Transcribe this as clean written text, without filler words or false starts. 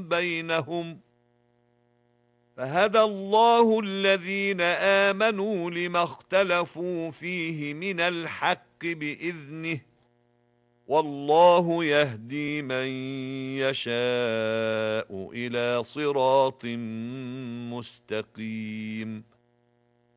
بينهم فهدى الله الذين آمنوا لما اختلفوا فيه من الحق بإذنه والله يهدي من يشاء إلى صراط مستقيم